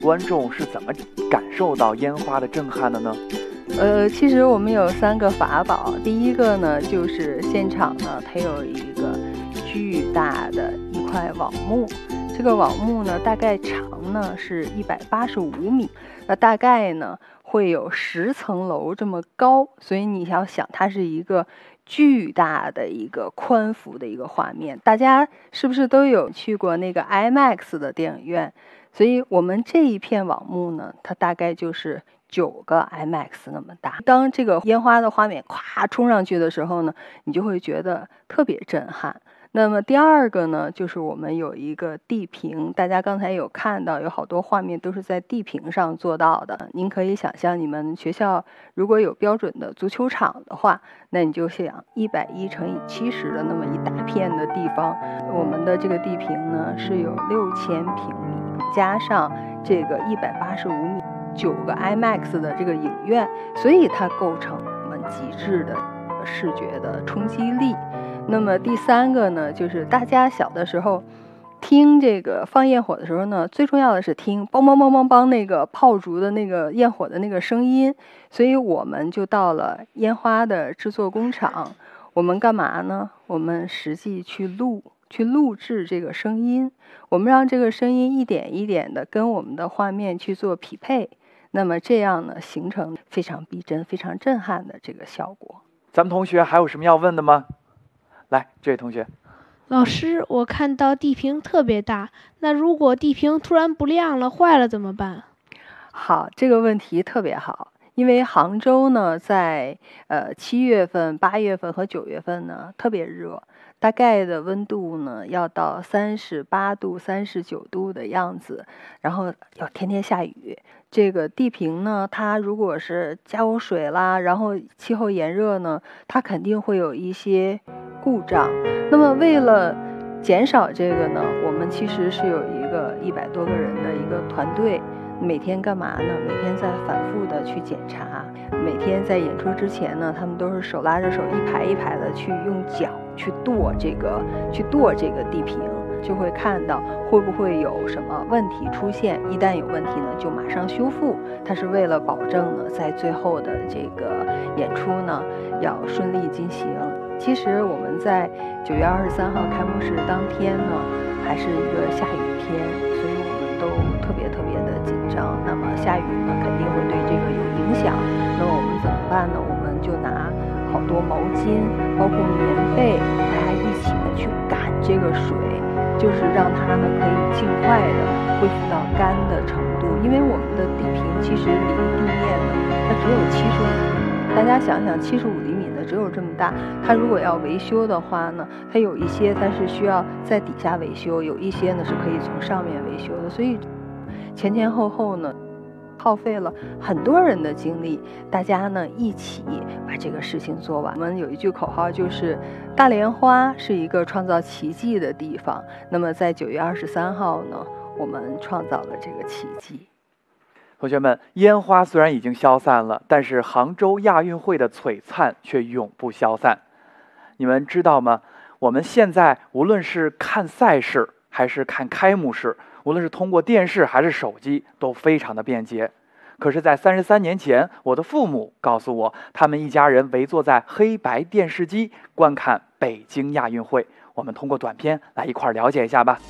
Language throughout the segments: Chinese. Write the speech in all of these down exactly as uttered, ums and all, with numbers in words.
观众是怎么感受到烟花的震撼的呢？ 呃，其实我们有三个法宝。第一个呢，就是现场呢，它有一个巨大的一块网幕，这个网幕呢，大概长呢是一百八十五米，那大概呢会有十层楼这么高，所以你要想，它是一个巨大的一个宽幅的一个画面。大家是不是都有去过那个 IMAX 的电影院？所以我们这一片网幕呢，它大概就是九个 IMAX 那么大。当这个烟花的画面咵冲上去的时候呢，你就会觉得特别震撼。那么第二个呢，就是我们有一个地屏，大家刚才有看到有好多画面都是在地屏上做到的。您可以想象，你们学校如果有标准的足球场的话，那你就想一百一乘以七十的那么一大片的地方，我们的这个地屏呢是有六千平米，加上这个一百八十五米，九个 IMAX 的这个影院，所以它构成我们极致的视觉的冲击力。那么第三个呢，就是大家小的时候听这个放焰火的时候呢，最重要的是听梆梆梆梆梆那个炮竹的那个焰火的那个声音。所以我们就到了烟花的制作工厂，我们干嘛呢？我们实际去录去录制这个声音，我们让这个声音一点一点的跟我们的画面去做匹配，那么这样呢，形成非常逼真、非常震撼的这个效果。 咱们同学还有什么要问的吗？来，这位同学。 老师，我看到地屏特别大，那如果地屏突然不亮了、坏了怎么办？ 好，这个问题特别好，因为杭州呢，在呃七月份、八月份和九月份呢特别热，大概的温度呢要到三十八度、三十九度的样子，然后要天天下雨。这个地屏呢，它如果是浇水啦，然后气候炎热呢，它肯定会有一些故障。那么为了减少这个呢，我们其实是有一个一百多个人的一个团队，每天干嘛呢？每天在反复的去检查，每天在演出之前呢，他们都是手拉着手一排一排的去用脚去跺这个去跺这个地屏，就会看到会不会有什么问题出现，一旦有问题呢，就马上修复。它是为了保证呢，在最后的这个演出呢，要顺利进行。其实我们在九月二十三号开幕式当天呢，还是一个下雨天，所以我们都特别特别的紧张。那么下雨呢，肯定会对这个有影响。那么我们怎么办呢？我们就拿好多毛巾，包括棉被，大家一起的去赶这个水，就是让它呢可以尽快的恢复到干的程度。因为我们的地屏其实离地面呢，它只有七十五厘米。大家想想，七十五厘米呢只有这么大，它如果要维修的话呢，它有一些它是需要在底下维修，有一些呢是可以从上面维修的。所以前前后后呢，耗费了很多人的精力，大家呢一起把这个事情做完。我们有一句口号，就是大莲花是一个创造奇迹的地方。那么在九月二十三号呢，我们创造了这个奇迹。 同学们，烟花虽然已经消散了，但是杭州亚运会的璀璨却永不消散。你们知道吗？我们现在无论是看赛事还是看开幕式，无论是通过电视还是手机，都非常的便捷。可是在三十三年前，我的父母告诉我，他们一家人围坐在黑白电视机观看北京亚运会。我们通过短片来一块儿了解一下吧。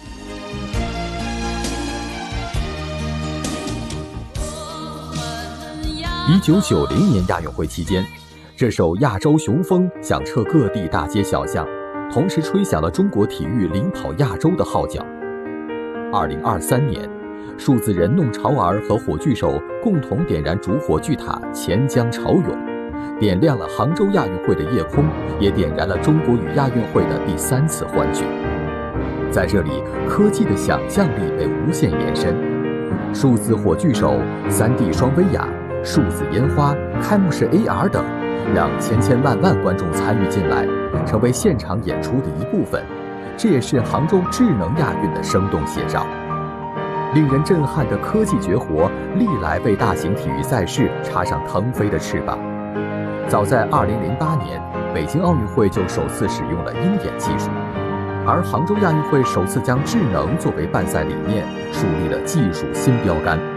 一九九零年亚运会期间，这首《亚洲雄风》响彻各地大街小巷，同时吹响了中国体育领跑亚洲的号角。二零二三年，数字人弄潮儿和火炬手共同点燃主火炬塔钱江潮涌，点亮了杭州亚运会的夜空，也点燃了中国与亚运会的第三次欢聚。在这里，科技的想象力被无限延伸，数字火炬手、三 D 双威亚、数字烟花、开幕式 A R 等，让千千万万观众参与进来，成为现场演出的一部分。这也是杭州智能亚运的生动写照。令人震撼的科技绝活，历来为大型体育赛事插上腾飞的翅膀。早在二零零八年，北京奥运会就首次使用了鹰眼技术，而杭州亚运会首次将智能作为办赛理念，树立了技术新标杆。